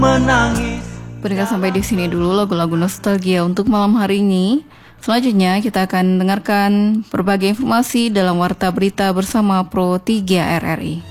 menangis. Pendengar, sampai di sini dulu lagu-lagu nostalgia untuk malam hari ini. Selanjutnya kita akan dengarkan berbagai informasi dalam Warta Berita bersama Pro 3 RRI.